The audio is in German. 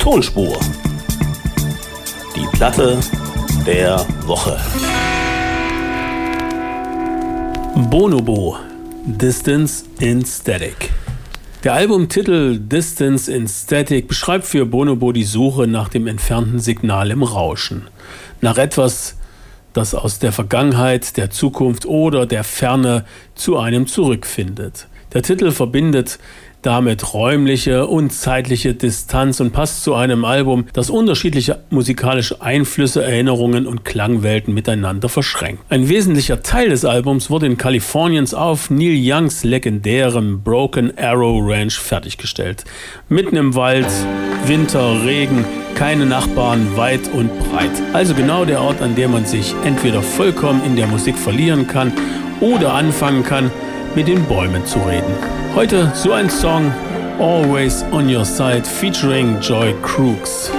Tonspur. Die Platte der Woche. Bonobo, Distance in Static. Der Albumtitel Distance in Static beschreibt für Bonobo die Suche nach dem entfernten Signal im Rauschen. Nach etwas, das aus der Vergangenheit, der Zukunft oder der Ferne zu einem zurückfindet. Der Titel verbindet damit räumliche und zeitliche Distanz und passt zu einem Album, das unterschiedliche musikalische Einflüsse, Erinnerungen und Klangwelten miteinander verschränkt. Ein wesentlicher Teil des Albums wurde in Kaliforniens auf Neil Youngs legendärem Broken Arrow Ranch fertiggestellt. Mitten im Wald, Winter, Regen, keine Nachbarn, weit und breit. Also genau der Ort, an dem man sich entweder vollkommen in der Musik verlieren kann oder anfangen kann, mit den Bäumen zu reden. Heute so ein Song, Always on Your Side featuring Joy Crooks.